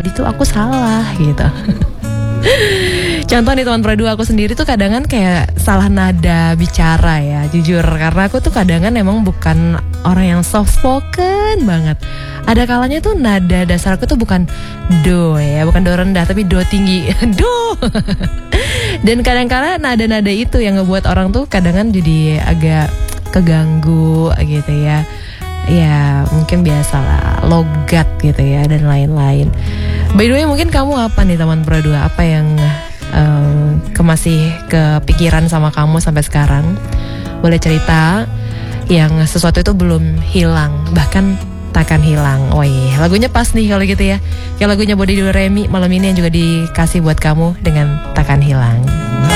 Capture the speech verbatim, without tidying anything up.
tadi tuh aku salah gitu. Contoh nih teman Pro dua, aku sendiri tuh kadangan kayak salah nada bicara ya, jujur. Karena aku tuh kadangan emang bukan orang yang soft spoken banget. Ada kalanya tuh nada dasar aku tuh bukan do ya, bukan do rendah tapi do tinggi. Do. Dan kadang-kadang nada-nada itu yang ngebuat orang tuh kadangan jadi agak keganggu gitu ya. Ya mungkin biasalah logat gitu ya dan lain-lain. By the way, mungkin kamu apa nih teman Pro dua? Apa yang um, ke masih kepikiran sama kamu sampai sekarang? Boleh cerita yang sesuatu itu belum hilang, bahkan takkan hilang. Woi, lagunya pas nih kalau gitu ya. Yang lagunya Body Do Re Mi malam ini yang juga dikasih buat kamu dengan Takkan Hilang.